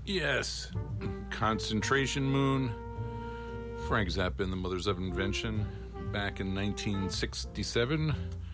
Yes. Concentration Moon. Frank Zappa and the Mothers of Invention. Back in 1967.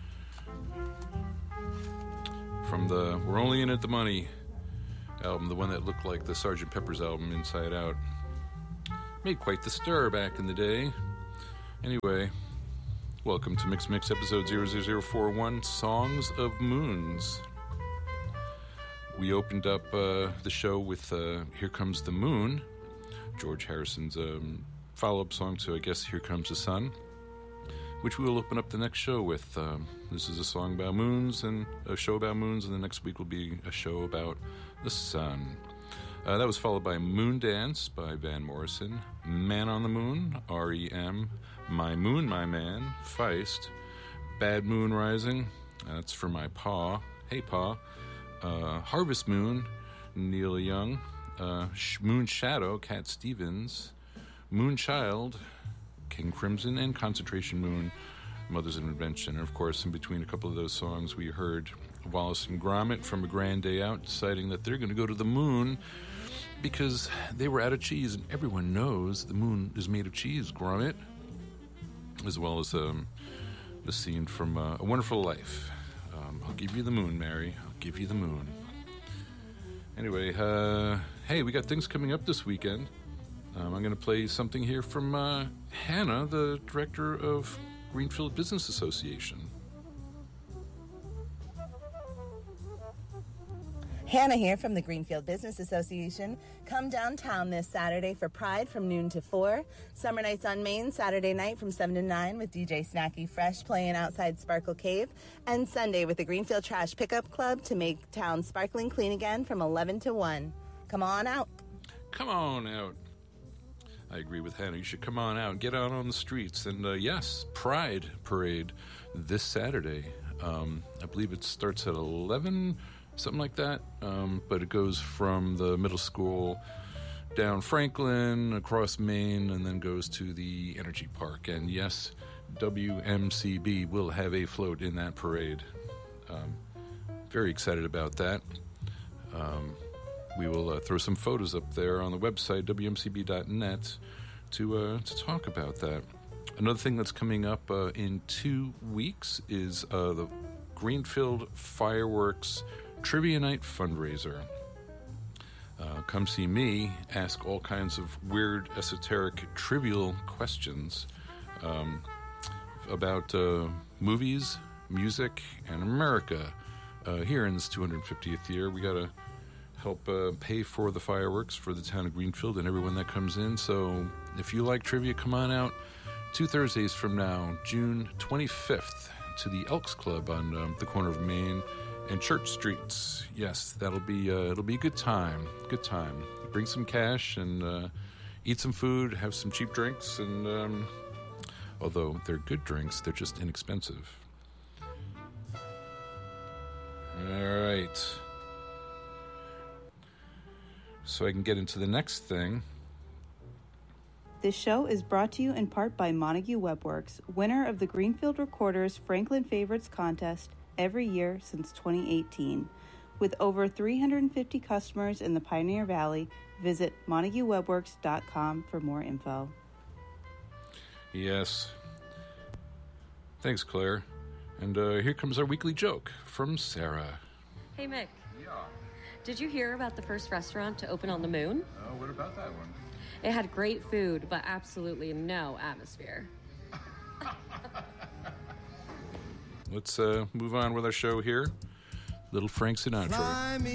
From the We're Only In It the Money album. The one that looked like the Sgt. Pepper's album Inside Out. Made quite the stir back in the day. Anyway, welcome to Mix episode 00041, Songs of Moons. We opened up the show with Here Comes the Moon, George Harrison's follow-up song to, I guess, Here Comes the Sun, which we will open up the next show with. This is a song about moons and a show about moons, and the next week will be a show about the sun. That was followed by Moon Dance by Van Morrison, Man on the Moon, R.E.M., My Moon, My Man, Feist, Bad Moon Rising, that's for my Pa, Hey Pa, Harvest Moon, Neil Young, Moon Shadow, Cat Stevens, Moon Child, King Crimson, and Concentration Moon, Mothers of Invention. And of course, in between a couple of those songs, we heard Wallace and Gromit from A Grand Day Out deciding that they're going to go to the moon because they were out of cheese, and everyone knows the moon is made of cheese, Gromit. As well as the scene from A Wonderful Life. I'll give you the moon, Mary. I'll give you the moon. Anyway, hey, we got things coming up this weekend. I'm going to play something here from Hannah, the director of Greenfield Business Association. Hannah here from the Greenfield Business Association. Come downtown this Saturday for Pride from noon to 4. Summer Nights on Main, Saturday night from 7 to 9 with DJ Snacky Fresh playing outside Sparkle Cave. And Sunday with the Greenfield Trash Pickup Club to make town sparkling clean again from 11 to 1. Come on out. Come on out. I agree with Hannah. You should come on out and get out on the streets. And yes, Pride Parade this Saturday. I believe it starts at 11, something like that. But it goes from the middle school down Franklin, across Main, and then goes to the Energy Park. And yes, WMCB will have a float in that parade. Very excited about that. We will throw some photos up there on the website, wmcb.net, to talk about that. Another thing that's coming up in 2 weeks is the Greenfield Fireworks Trivia Night fundraiser. Come see me, ask all kinds of weird, esoteric, trivial questions about movies, music, and America. Here in this 250th year, we got to help pay for the fireworks for the town of Greenfield and everyone that comes in. So if you like trivia, come on out 2 Thursdays from now, June 25th, to the Elks Club on the corner of Main and Church Streets. Yes, that'll be it'll be a good time. Good time. Bring some cash and eat some food, have some cheap drinks, and although they're good drinks, they're just inexpensive. All right. So I can get into the next thing. This show is brought to you in part by Montague Webworks, winner of the Greenfield Recorders Franklin Favorites Contest every year since 2018. With over 350 customers in the Pioneer Valley, visit MontagueWebworks.com for more info. Yes. Thanks, Claire. And here comes our weekly joke from Sarah. Hey, Mick. Yeah. Did you hear about the first restaurant to open on the moon? Oh, what about that one? It had great food, but absolutely no atmosphere. Let's move on with our show here. Little Frank Sinatra. Fly me